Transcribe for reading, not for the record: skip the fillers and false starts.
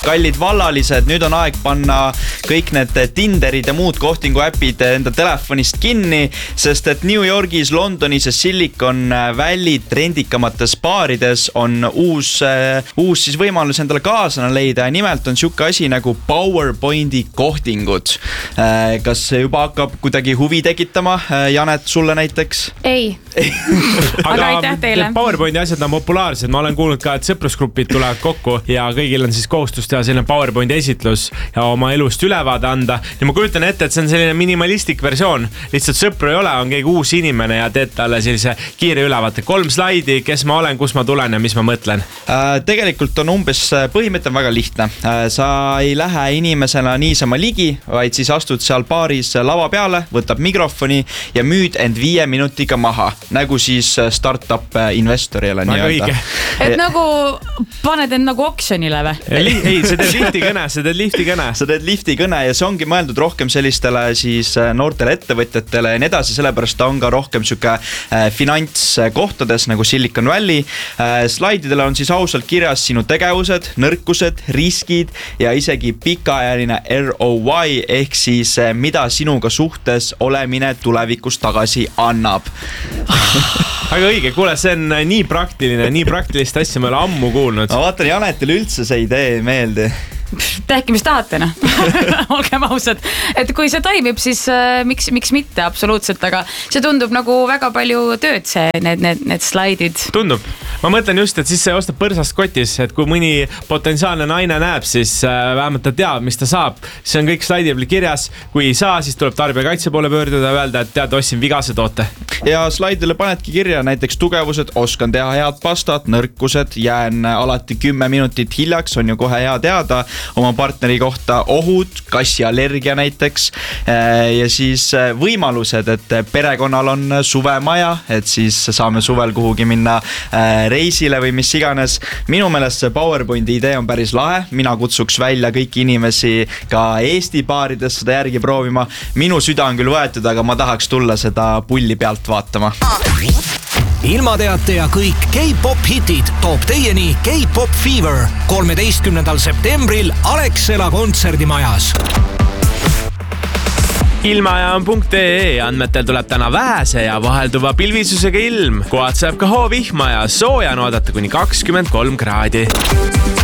Kallid vallalised, nüüd on aeg panna kõik need Tinderid ja muud kohtingu äpid enda telefonist kinni, sest et New Yorgis, Londonis ja Silicon Valley trendikamates baarides on uus siis võimalus endale kaaslane leida ja nimelt on siuke asi nagu PowerPointi kohtingud. Kas juba hakkab kuidagi huvi tekitama? Janet, sulle näiteks? Ei. Aga aitäh teile. PowerPointi asjad on populaarsed. Ma olen kuulnud ka, et sõprusgrupid tulevad kokku ja kõigil on siis kohustus teha selline PowerPointi esitlus ja oma elust ülevaade anda. Ja ma kujutan ette, et see on selline minimalistik versioon. Lihtsalt sõpru ei ole, on keegi uus inimene ja teed talle sellise kiire ülevaate. 3 slaidi, kes ma olen, kus ma tulen ja mis ma mõtlen. Tegelikult on umbes põhimõte on väga lihtne. Sa ei lähe inimesena niisama ligi, vaid siis astud seal baaris lava peale, võtab mikrofoni ja müüd end 5 minutiga maha. Nagu siis startup investorile nii-öelda. Et nagu paned end nagu oksjonile või? Ei, see teed liftikõne. Sa teed liftikõne ja see ongi mõeldud rohkem sellistele siis noortele ettevõtjatele ja nii edasi, sellepärast ta on ka rohkem siuke finantskohtades nagu Silicon Valley. Slaididele on siis ausalt kirjas sinu tegevused, nõrkused, riskid ja isegi pikaajaline ROI ehk siis mida sinuga suhtes olemine tulevikus tagasi annab. Aga õige, kuule, see on nii praktilist asja ma olen ammu kuulnud. Ma vaatan, Janetile üldse see idee meeldi. Tehke, mis tahate, olgem ausad. Et kui see toimib, siis miks mitte absoluutselt, aga see tundub nagu väga palju tööd need slaidid. Tundub. Ma mõtlen just, et siis see ostab põrsast kotis, et kui mõni potentsiaalne naine näeb, siis vähemalt ta teab, mis ta saab. See on kõik slaidi peal kirjas. Kui ei saa, siis tuleb tarbijakaitse poole pöörduda ja öelda, et tead, ostsin vigase toote. Ja slaidile panedki kirja näiteks tugevused, oskan teha head pastat, nõrkused, jään alati 10 minutit hiljaks, on ju kohe hea teada oma partneri kohta, ohud, kassiallergia näiteks ja siis võimalused, et perekonnal on suvemaja, et siis saame suvel kuhugi minna reisile või mis iganes. Minu meelest see PowerPointi idee on päris lahe, mina kutsuks välja kõiki inimesi ka Eesti baarides seda järgi proovima. Minu süda on küll võetud, aga ma tahaks tulla seda pulli pealt vaatama. Ilmateate ja kõik K-pop hitid toob teieni K-pop Fever 13. septembril Alexela kontserdimajas. Ilmajaam.ee andmetel tuleb täna vähese ja vahelduva pilvisusega ilm. Kohad saab ka hoovihma ja sooja on oodata kuni 23 kraadi.